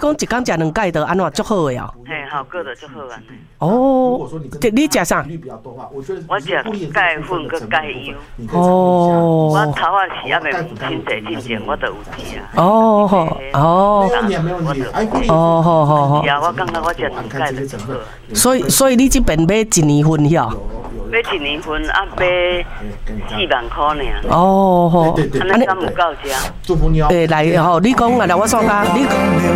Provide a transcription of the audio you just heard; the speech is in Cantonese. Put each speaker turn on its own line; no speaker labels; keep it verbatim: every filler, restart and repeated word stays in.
讲一工食两盖的，安怎足好的哦？
嘿，好过的就好安尼。
哦，这你食啥？
我食钙粉跟钙油。
哦，
我头啊是还袂清洗之前，我都有食啊。
哦吼，哦，哦好好好。
是啊，我感觉我食两钙就足好。
所以所以你这边买一年份晓？
买一年份啊，买四万块尔。
哦吼，
安尼敢有够食？
诶，来吼，你讲啊，来我送他，你讲。